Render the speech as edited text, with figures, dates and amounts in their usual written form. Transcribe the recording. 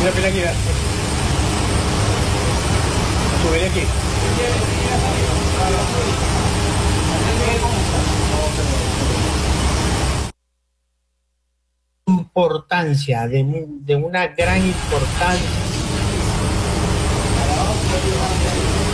Mira aquí. Subiré aquí. Importancia, de una gran importancia.